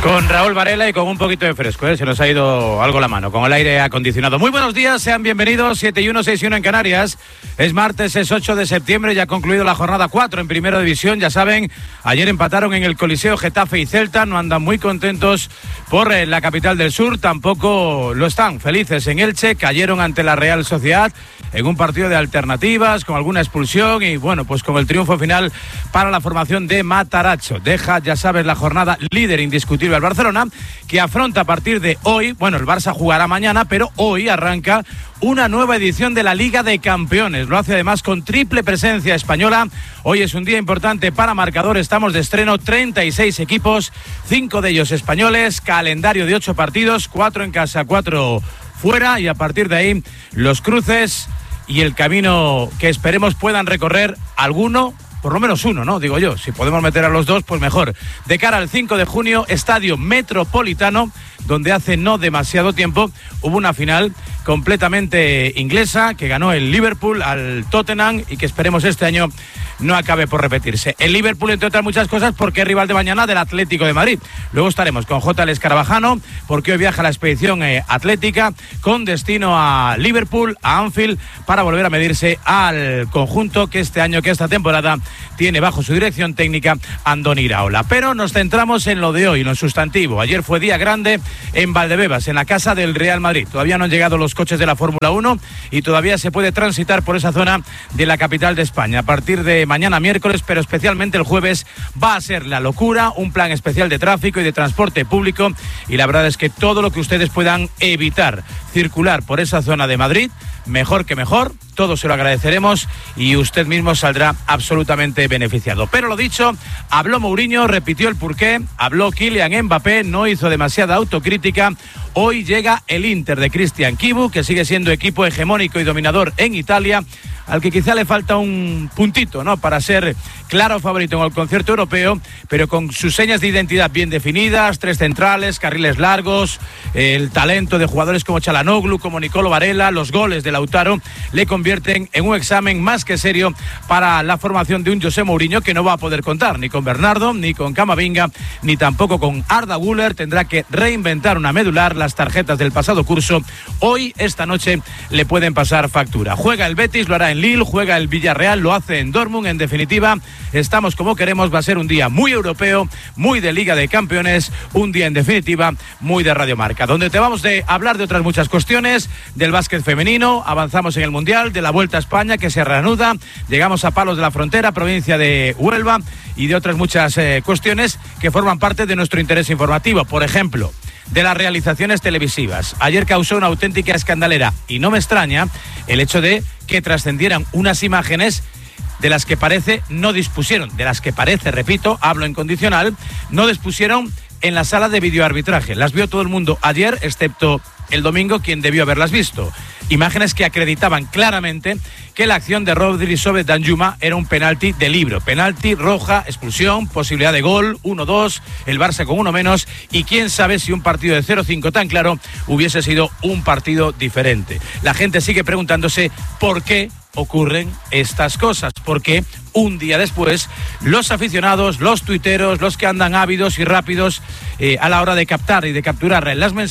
Con Raúl Varela y con un poquito de fresco, se nos ha ido algo la mano, con el aire acondicionado. Muy buenos días, sean bienvenidos, 7-1, 6-1 en Canarias. Es martes, es 8 de septiembre, ya ha concluido la jornada 4 en Primera División. Ya saben, ayer empataron en el Coliseo Getafe y Celta, no andan muy contentos por la capital del sur, tampoco lo están felices en Elche, cayeron ante la Real Sociedad en un partido de alternativas, con alguna expulsión y bueno, pues con el triunfo final para la formación de Matarazzo. Deja, ya sabes, la jornada líder indiscutible al Barcelona, que afronta a partir de hoy, bueno, el Barça jugará mañana, pero hoy arranca una nueva edición de la Liga de Campeones. Lo hace además con triple presencia española. Hoy es un día importante para Marcador, estamos de estreno, 36 equipos, 5 de ellos españoles, calendario de 8 partidos, 4 en casa, 4 fuera, y a partir de ahí los cruces y el camino que esperemos puedan recorrer alguno, por lo menos uno, ¿no? Digo yo, si podemos meter a los dos, pues mejor. De cara al 5 de junio, Estadio Metropolitano, donde hace no demasiado tiempo hubo una final completamente inglesa que ganó el Liverpool al Tottenham y que esperemos este año no acabe por repetirse. El Liverpool, entre otras muchas cosas, porque es rival de mañana del Atlético de Madrid. Luego estaremos con J. Escarabajano, porque hoy viaja la expedición atlética con destino a Liverpool, a Anfield, para volver a medirse al conjunto que este año, que esta temporada, tiene bajo su dirección técnica Andoni Iraola. Pero nos centramos en lo de hoy, en lo sustantivo. Ayer fue día grande en Valdebebas, en la casa del Real Madrid. Todavía no han llegado los coches de la Fórmula 1 y todavía se puede transitar por esa zona de la capital de España. A partir de mañana miércoles, pero especialmente el jueves, va a ser la locura, un plan especial de tráfico y de transporte público, y la verdad es que todo lo que ustedes puedan evitar circular por esa zona de Madrid, mejor que mejor, todo se lo agradeceremos y usted mismo saldrá absolutamente beneficiado. Pero lo dicho, habló Mourinho, repitió el porqué, habló Kylian Mbappé, no hizo demasiada autocrítica. Hoy llega el Inter de Cristian Chivu, que sigue siendo equipo hegemónico y dominador en Italia, al que quizá le falta un puntito, ¿no?, para ser claro favorito en el concierto europeo, pero con sus señas de identidad bien definidas, 3 centrales, carriles largos, el talento de jugadores como Çalhanoğlu, como Nicolo Varela, los goles de Lautaro, le convierten en un examen más que serio para la formación de un José Mourinho, que no va a poder contar ni con Bernardo, ni con Camavinga, ni tampoco con Arda Güler. Tendrá que reinventar una medular. Las tarjetas del pasado curso hoy, esta noche, le pueden pasar factura. Juega el Betis, lo hará en Lille, juega el Villarreal, lo hace en Dortmund. En definitiva, estamos como queremos. Va a ser un día muy europeo, muy de Liga de Campeones, un día en definitiva muy de Radio Marca, donde te vamos a hablar de otras muchas cuestiones, del básquet femenino, avanzamos en el Mundial, de la Vuelta a España que se reanuda, llegamos a Palos de la Frontera, provincia de Huelva, y de otras muchas cuestiones que forman parte de nuestro interés informativo. Por ejemplo, de las realizaciones televisivas. Ayer causó una auténtica escandalera, y no me extraña el hecho de que trascendieran unas imágenes de las que parece no dispusieron, de las que parece, repito, hablo en condicional, no dispusieron en la sala de videoarbitraje. Las vio todo el mundo ayer, excepto el domingo, quien debió haberlas visto. Imágenes que acreditaban claramente que la acción de Rodri sobre Danjuma era un penalti de libro. Penalti, roja, expulsión, posibilidad de gol, 1-2, el Barça con uno menos, y quién sabe si un partido de 0-5 tan claro hubiese sido un partido diferente. La gente sigue preguntándose por qué ocurren estas cosas, porque un día después los aficionados, los tuiteros, los que andan ávidos y rápidos a la hora de captar y de capturar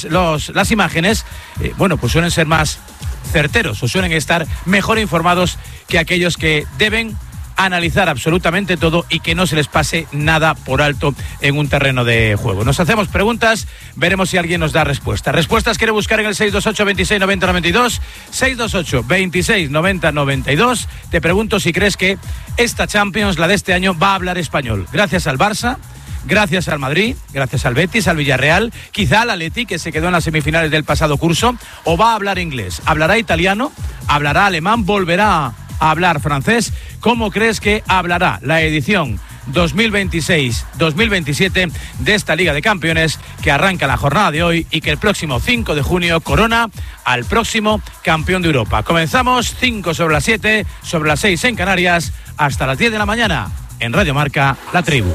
las imágenes, bueno, pues suelen ser más certeros o suelen estar mejor informados que aquellos que deben analizar absolutamente todo y que no se les pase nada por alto en un terreno de juego. Nos hacemos preguntas, veremos si alguien nos da respuestas. Respuestas quiere buscar en el 628 26 90 92, 628 26 90 92. Te pregunto si crees que esta Champions, la de este año, va a hablar español. Gracias al Barça, gracias al Madrid, gracias al Betis, al Villarreal, quizá al Atleti, que se quedó en las semifinales del pasado curso, o va a hablar inglés, hablará italiano, hablará alemán, volverá a hablar francés. ¿Cómo crees que hablará la edición 2026-2027 de esta Liga de Campeones, que arranca la jornada de hoy y que el próximo 5 de junio corona al próximo campeón de Europa? Comenzamos 5 sobre las 7, sobre las 6 en Canarias, hasta las 10 de la mañana en Radio Marca, La Tribu.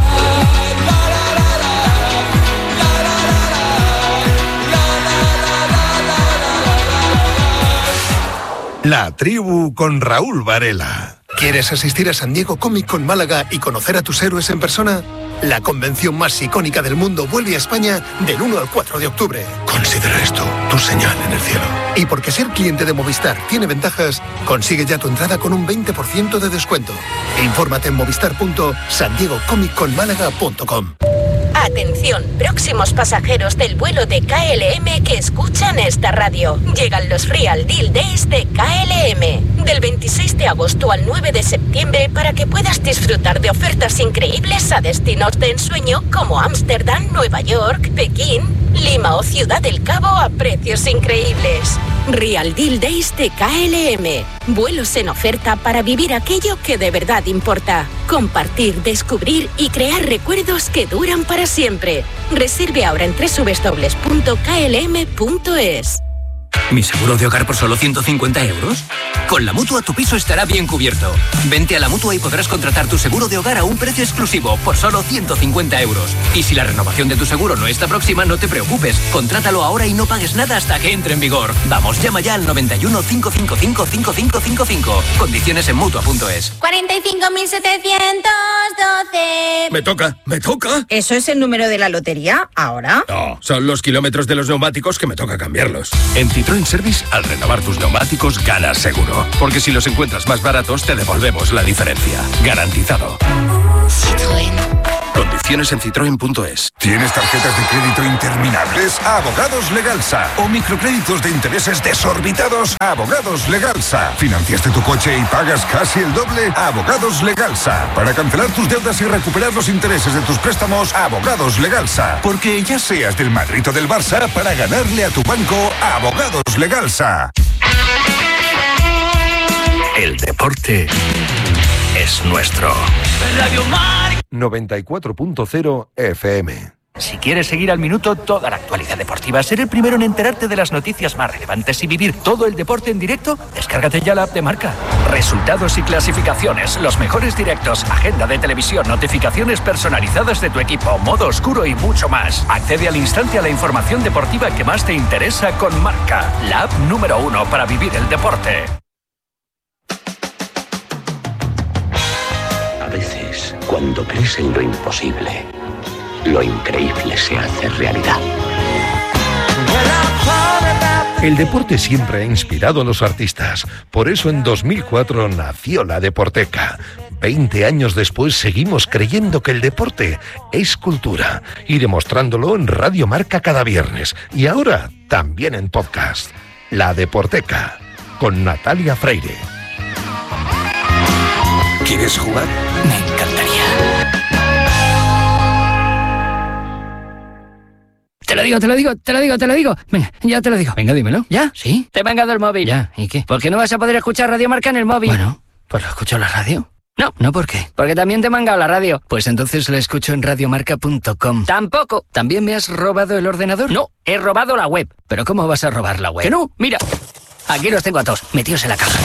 La Tribu con Raúl Varela. ¿Quieres asistir a San Diego Comic Con Málaga y conocer a tus héroes en persona? La convención más icónica del mundo vuelve a España del 1 al 4 de octubre. Considera esto tu señal en el cielo. Y porque ser cliente de Movistar tiene ventajas, consigue ya tu entrada con un 20% de descuento. Infórmate en movistar.sandiegocomicconmálaga.com. Atención, próximos pasajeros del vuelo de KLM que escuchan esta radio. Llegan los Real Deal Days de KLM. Del 26 de agosto al 9 de septiembre para que puedas disfrutar de ofertas increíbles a destinos de ensueño como Ámsterdam, Nueva York, Pekín, Lima o Ciudad del Cabo a precios increíbles. Real Deal Days de KLM. Vuelos en oferta para vivir aquello que de verdad importa. Compartir, descubrir y crear recuerdos que duran para siempre. Reserve ahora en www.klm.es. ¿Mi seguro de hogar por solo 150 euros? Con la Mutua tu piso estará bien cubierto. Vente a la Mutua y podrás contratar tu seguro de hogar a un precio exclusivo por solo 150 euros. Y si la renovación de tu seguro no está próxima, no te preocupes. Contrátalo ahora y no pagues nada hasta que entre en vigor. Vamos, llama ya al 91 555 5555. Condiciones en Mutua.es. 45.712. Me toca. ¿Eso es el número de la lotería ahora? No, son los kilómetros de los neumáticos que me toca cambiarlos. En Citroën Service, al renovar tus neumáticos, ganas seguro. Porque si los encuentras más baratos, te devolvemos la diferencia. Garantizado. Citroën. Condiciones en citroen.es. ¿Tienes tarjetas de crédito interminables? Abogados Legalsa. ¿O microcréditos de intereses desorbitados? Abogados Legalsa. ¿Financiaste tu coche y pagas casi el doble? Abogados Legalsa. Para cancelar tus deudas y recuperar los intereses de tus préstamos, Abogados Legalsa. Porque ya seas del Madrid o del Barça, para ganarle a tu banco, Abogados Legalsa. El deporte es nuestro. Radio Mar 94.0 FM. Si quieres seguir al minuto toda la actualidad deportiva, ser el primero en enterarte de las noticias más relevantes y vivir todo el deporte en directo, descárgate ya la app de Marca. Resultados y clasificaciones, los mejores directos, agenda de televisión, notificaciones personalizadas de tu equipo, modo oscuro y mucho más. Accede al instante a la información deportiva que más te interesa con Marca, la app número 1 para vivir el deporte. A veces, cuando crees en lo imposible, lo increíble se hace realidad. El deporte siempre ha inspirado a los artistas. Por eso en 2004 nació la Deporteca. 20 años después seguimos creyendo que el deporte es cultura y demostrándolo en Radio Marca cada viernes. Y ahora también en podcast. La Deporteca, con Natalia Freire. ¿Quieres jugar? Me encantaría. Te lo digo. Venga, ya te lo digo. Venga, dímelo. ¿Ya? ¿Sí? Te he mangado el móvil. Ya, ¿y qué? ¿Por qué no vas a poder escuchar Radio Marca en el móvil? Bueno, pues lo escucho en la radio. No, ¿por qué? Porque también te he mangado la radio. Pues entonces lo escucho en radiomarca.com. Tampoco. ¿También me has robado el ordenador? No, he robado la web. ¿Pero cómo vas a robar la web? Que no, mira. Aquí los tengo a todos, metidos en la caja.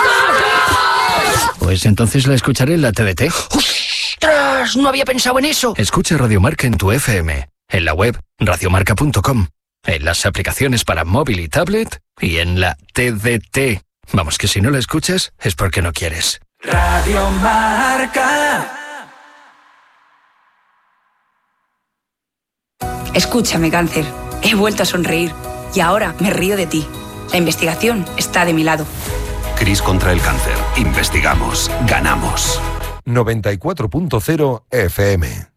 Pues entonces la escucharé en la TDT. ¡Ostras! No había pensado en eso. Escucha Radio Marca en tu FM, en la web radiomarca.com, en las aplicaciones para móvil y tablet y en la TDT. Vamos, que si no la escuchas es porque no quieres. Radio Marca. Escúchame, cáncer. He vuelto a sonreír y ahora me río de ti. La investigación está de mi lado. CRIS contra el cáncer. Investigamos. Ganamos. 94.0 FM.